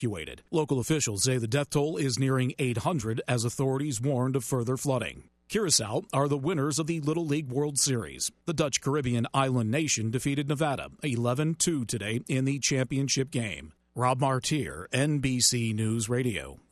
evacuated. Local officials say the death toll is nearing 800 as authorities warned of further flooding. Curacao are the winners of the Little League World Series. The Dutch Caribbean island nation defeated Nevada 11-2 today in the championship game. Rob Martier, NBC News Radio.